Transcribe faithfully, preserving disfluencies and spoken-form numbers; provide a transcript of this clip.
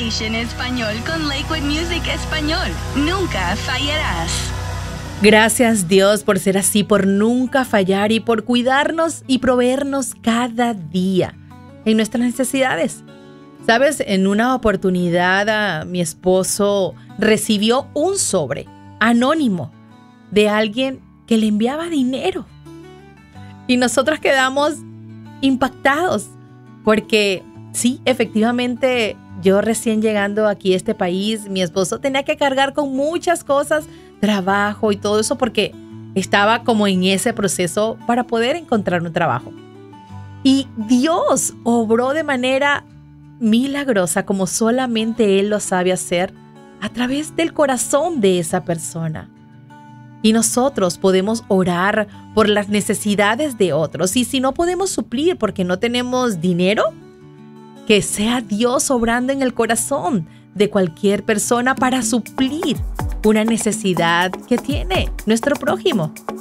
Station Español con Lakewood Music Español. Nunca fallarás. Gracias Dios por ser así, por nunca fallar y por cuidarnos y proveernos cada día en nuestras necesidades. Sabes, en una oportunidad a, mi esposo recibió un sobre anónimo de alguien que le enviaba dinero. Y nosotros quedamos impactados porque sí, efectivamente, yo recién llegando aquí a este país, mi esposo tenía que cargar con muchas cosas, trabajo y todo eso porque estaba como en ese proceso para poder encontrar un trabajo. Y Dios obró de manera milagrosa como solamente Él lo sabe hacer a través del corazón de esa persona. Y nosotros podemos orar por las necesidades de otros. Y si no podemos suplir porque no tenemos dinero, que sea Dios obrando en el corazón de cualquier persona para suplir una necesidad que tiene nuestro prójimo.